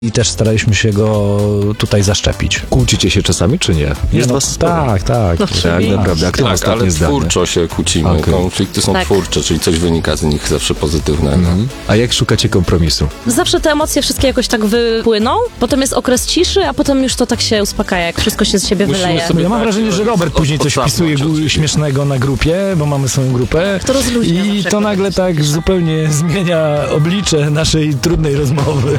I też staraliśmy się go tutaj zaszczepić. Kłócicie się czasami, czy nie? Nie, no, was sporo. tak. Tak, naprawdę. A kto ma Tak, ale ostatnie zdanie? twórczo się kłócimy. Okej. Konflikty są Tak. twórcze, czyli coś wynika z nich zawsze pozytywnego. A jak szukacie kompromisu? Zawsze te emocje wszystkie jakoś tak wypłyną, potem jest okres ciszy, a potem już to tak się uspokaja, jak wszystko się z siebie Musimy wyleje. sobie Ja mam wrażenie, że Robert później coś odsapnąć wpisuje od siebie. śmiesznego na grupie, bo mamy swoją grupę. To rozluźnia I zawsze to nagle tak zupełnie zmienia oblicze naszej trudnej rozmowy.